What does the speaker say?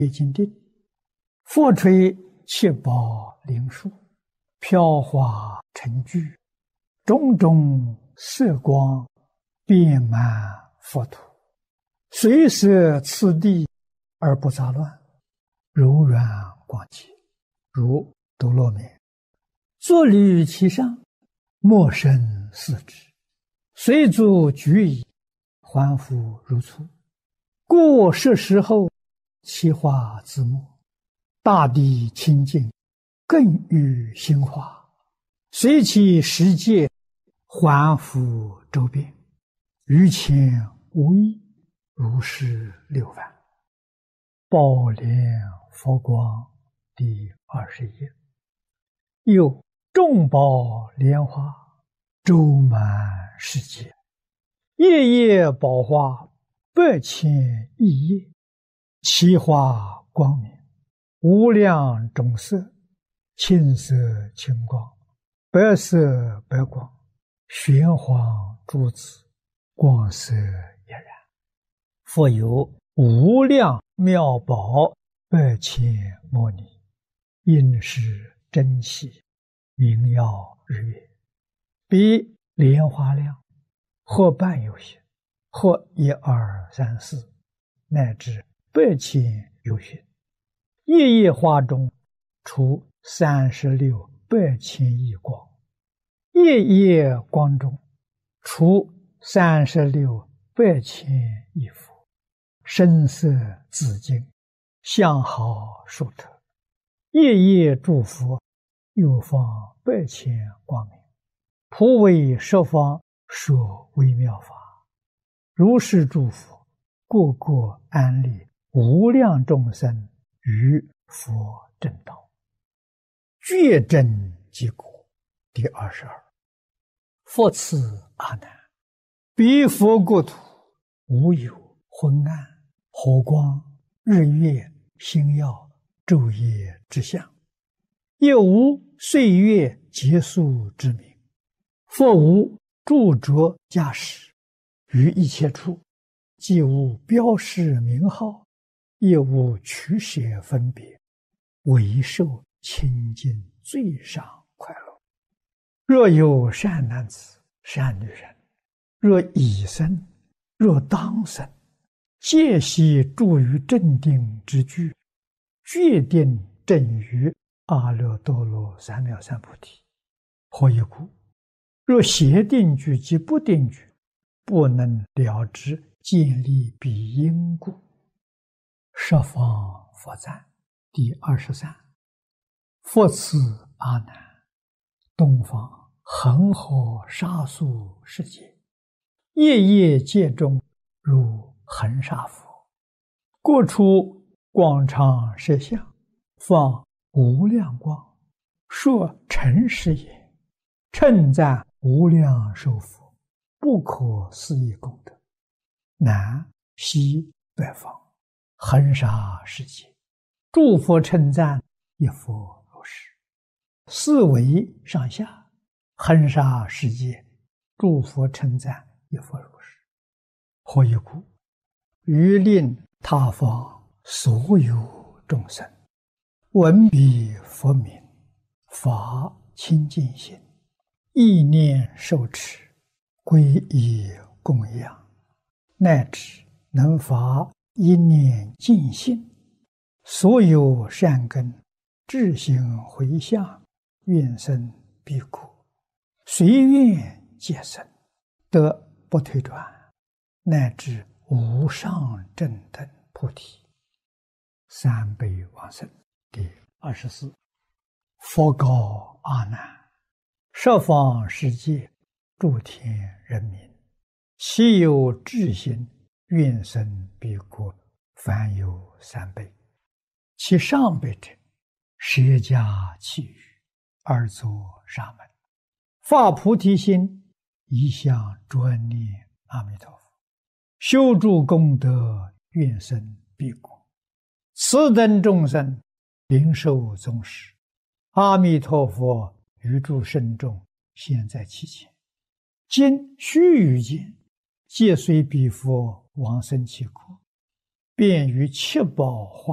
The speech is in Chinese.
已经定。佛吹七宝灵树，飘华成聚，种种色光遍满佛土，随摄次第而不杂乱，柔软光洁，如斗罗面。坐立其上，莫生四肢，随足举矣，还复如初。过世时后，其化自没，大地清净，更愈兴化，随其世界，还复周遍，于前无异，如是六番。宝莲佛光第20页。又众宝莲花周满世界，夜夜宝花8,000亿叶，其花光明，无量种色，青色青光，白色白光，玄黄珠子，光色俨然。复有无量妙宝8,000摩尼，应是珍稀，明耀日月，比莲花量，或半有形，或1、2、3、4，乃至8,000有形。夜夜花中出36 8,000亿光，夜夜光中出36 8,000亿佛，声色自净，相好殊特。夜夜诸佛又放8,000光明，普为十方说微妙法。如是诸佛，个个安立无量众生于佛正道，觉真结果。第22。复次阿难，彼佛国土无有昏暗、火光、日月、星耀、昼夜之相，也无岁月结束之名，复无著着驾驶，于一切处，既无标示名号，也无取舍分别，唯受清净最上快乐。若有善男子、善女人，若已生，若当生，皆悉住于正定之居，决定正于阿耨多罗三藐三菩提。何以故？若邪定居及不定居，不能了知建立彼因故。十方佛赞第23。复次阿难，东方恒河沙数世界，夜夜界中如恒沙佛，各处广长舌相，放无量光，说诚实也，称赞无量寿佛，不可思议功德。南西北方恒沙世界，诸佛称赞一佛如是。四维上下恒沙世界，诸佛称赞一佛如是。何以故？于令他方所有众生闻彼佛名，发清净心，意念受持，皈依供养，乃至能发一念净心，所有善根智行回向，愿生彼国，随愿皆生，得不退转，乃至无上正等菩提。三辈往生第24。佛告阿难，十方世界诸天人民，其有智行，愿生彼国，凡有3辈。其上辈者，舍家弃语，而作沙门，发菩提心，一向专念阿弥陀佛，修诸功德，愿生彼国。此等众生灵受宗师，阿弥陀佛于诸圣众现在其前，今须臾间，皆随彼佛往生其国，便于七宝化